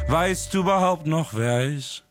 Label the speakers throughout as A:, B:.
A: Weißt du überhaupt noch, wer ist?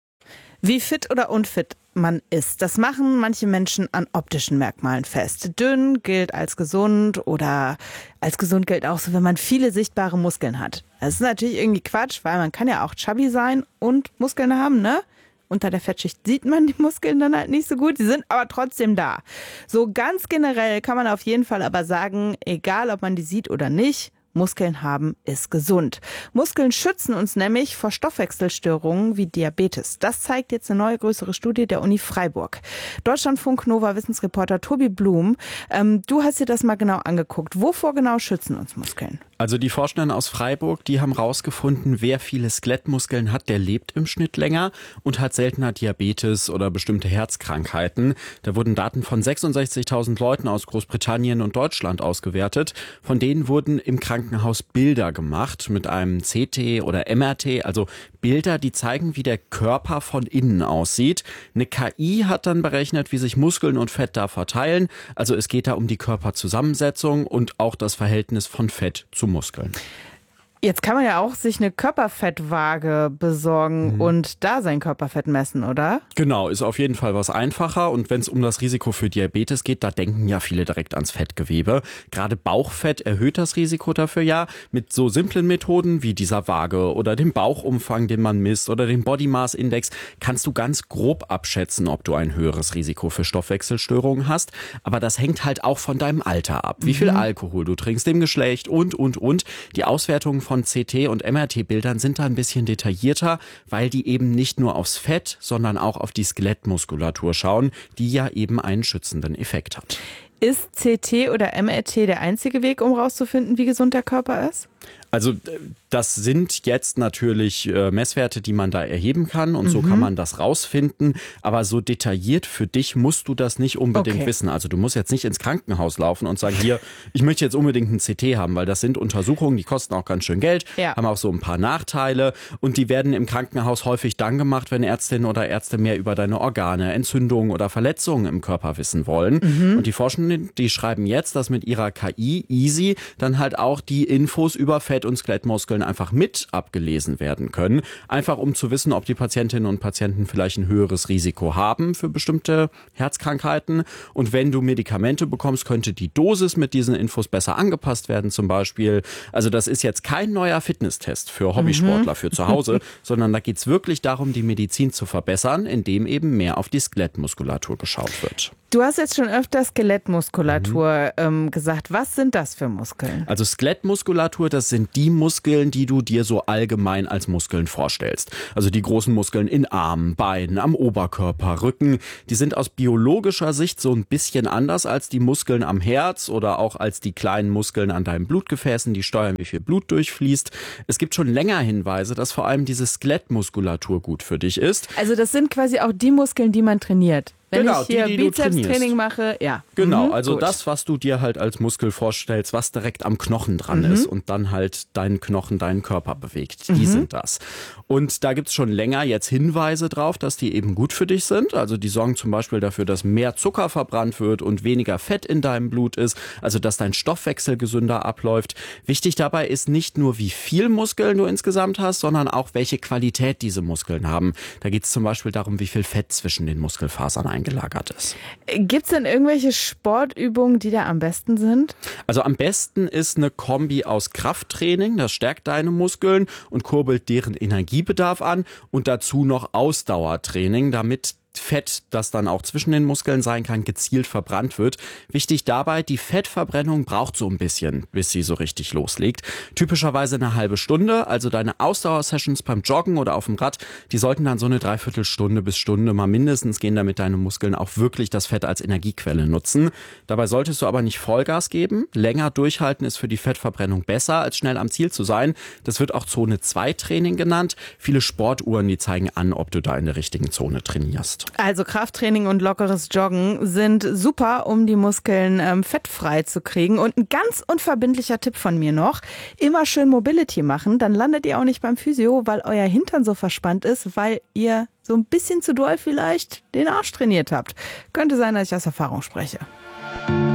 B: Wie fit oder unfit man ist, das machen manche Menschen an optischen Merkmalen fest. Dünn gilt als gesund oder als gesund gilt auch so, wenn man viele sichtbare Muskeln hat. Das ist natürlich irgendwie Quatsch, weil man kann ja auch chubby sein und Muskeln haben, ne? Unter der Fettschicht sieht man die Muskeln dann halt nicht so gut, die sind aber trotzdem da. So ganz generell kann man auf jeden Fall aber sagen, egal ob man die sieht oder nicht, Muskeln haben ist gesund. Muskeln schützen uns nämlich vor Stoffwechselstörungen wie Diabetes. Das zeigt jetzt eine neue größere Studie der Uni Freiburg. Deutschlandfunk Nova Wissensreporter Tobi Blum, du hast dir das mal genau angeguckt. Wovor genau schützen uns Muskeln?
C: Also die Forschenden aus Freiburg, die haben rausgefunden, wer viele Skelettmuskeln hat, der lebt im Schnitt länger und hat seltener Diabetes oder bestimmte Herzkrankheiten. Da wurden Daten von 66.000 Leuten aus Großbritannien und Deutschland ausgewertet. Von denen wurden im Krankenhaus Bilder gemacht mit einem CT oder MRT, also Bilder, die zeigen, wie der Körper von innen aussieht. Eine KI hat dann berechnet, wie sich Muskeln und Fett da verteilen. Also es geht da um die Körperzusammensetzung und auch das Verhältnis von Fett zu Muskeln.
B: Jetzt kann man ja auch sich eine Körperfettwaage besorgen und da sein Körperfett messen, oder?
C: Genau, ist auf jeden Fall was einfacher. Und wenn es um das Risiko für Diabetes geht, da denken ja viele direkt ans Fettgewebe. Gerade Bauchfett erhöht das Risiko dafür ja. Mit so simplen Methoden wie dieser Waage oder dem Bauchumfang, den man misst, oder dem Body Mass Index, kannst du ganz grob abschätzen, ob du ein höheres Risiko für Stoffwechselstörungen hast. Aber das hängt halt auch von deinem Alter ab. Wie viel Alkohol du trinkst, dem Geschlecht und. Die Auswertungen von CT- und MRT-Bildern sind da ein bisschen detaillierter, weil die eben nicht nur aufs Fett, sondern auch auf die Skelettmuskulatur schauen, die ja eben einen schützenden Effekt hat.
B: Ist CT oder MRT der einzige Weg, um rauszufinden, wie gesund der Körper ist?
C: Also das sind jetzt natürlich Messwerte, die man da erheben kann und so kann man das rausfinden. Aber so detailliert für dich musst du das nicht unbedingt wissen. Also du musst jetzt nicht ins Krankenhaus laufen und sagen, hier, ich möchte jetzt unbedingt ein CT haben, weil das sind Untersuchungen, die kosten auch ganz schön Geld, haben auch so ein paar Nachteile und die werden im Krankenhaus häufig dann gemacht, wenn Ärztinnen oder Ärzte mehr über deine Organe, Entzündungen oder Verletzungen im Körper wissen wollen. Und die Forschenden, die schreiben jetzt, dass mit ihrer KI Easy dann halt auch die Infos über Fett- und Skelettmuskeln einfach mit abgelesen werden können. Einfach um zu wissen, ob die Patientinnen und Patienten vielleicht ein höheres Risiko haben für bestimmte Herzkrankheiten. Und wenn du Medikamente bekommst, könnte die Dosis mit diesen Infos besser angepasst werden zum Beispiel. Also das ist jetzt kein neuer Fitnesstest für Hobbysportler für zu Hause, sondern da geht es wirklich darum, die Medizin zu verbessern, indem eben mehr auf die Skelettmuskulatur geschaut wird.
B: Du hast jetzt schon öfter Skelettmuskulatur gesagt. Was sind das für Muskeln?
C: Also Skelettmuskulatur, das sind die Muskeln, die du dir so allgemein als Muskeln vorstellst. Also die großen Muskeln in Armen, Beinen, am Oberkörper, Rücken. Die sind aus biologischer Sicht so ein bisschen anders als die Muskeln am Herz oder auch als die kleinen Muskeln an deinen Blutgefäßen, die steuern, wie viel Blut durchfließt. Es gibt schon länger Hinweise, dass vor allem diese Skelettmuskulatur gut für dich ist.
B: Also das sind quasi auch die Muskeln, die man trainiert. Wenn
C: genau,
B: ich hier
C: die
B: Bizepstraining mache, ja.
C: Genau, also
B: gut.
C: Das, was du dir halt als Muskel vorstellst, was direkt am Knochen dran ist und dann halt deinen Knochen, deinen Körper bewegt, die sind das. Und da gibt's schon länger jetzt Hinweise drauf, dass die eben gut für dich sind. Also die sorgen zum Beispiel dafür, dass mehr Zucker verbrannt wird und weniger Fett in deinem Blut ist, also dass dein Stoffwechsel gesünder abläuft. Wichtig dabei ist nicht nur, wie viel Muskeln du insgesamt hast, sondern auch, welche Qualität diese Muskeln haben. Da geht's zum Beispiel darum, wie viel Fett zwischen den Muskelfasern eingelagert ist.
B: Gibt's denn irgendwelche Sportübungen, die da am besten sind?
C: Also am besten ist eine Kombi aus Krafttraining, das stärkt deine Muskeln und kurbelt deren Energiebedarf an und dazu noch Ausdauertraining, damit Fett, das dann auch zwischen den Muskeln sein kann, gezielt verbrannt wird. Wichtig dabei, die Fettverbrennung braucht so ein bisschen, bis sie so richtig loslegt. Typischerweise eine halbe Stunde, also deine Ausdauersessions beim Joggen oder auf dem Rad, die sollten dann so eine Dreiviertelstunde bis Stunde mal mindestens gehen, damit deine Muskeln auch wirklich das Fett als Energiequelle nutzen. Dabei solltest du aber nicht Vollgas geben. Länger durchhalten ist für die Fettverbrennung besser, als schnell am Ziel zu sein. Das wird auch Zone 2 Training genannt. Viele Sportuhren, die zeigen an, ob du da in der richtigen Zone trainierst.
B: Also Krafttraining und lockeres Joggen sind super, um die Muskeln fettfrei zu kriegen. Und ein ganz unverbindlicher Tipp von mir noch, immer schön Mobility machen, dann landet ihr auch nicht beim Physio, weil euer Hintern so verspannt ist, weil ihr so ein bisschen zu doll vielleicht den Arsch trainiert habt. Könnte sein, dass ich aus Erfahrung spreche.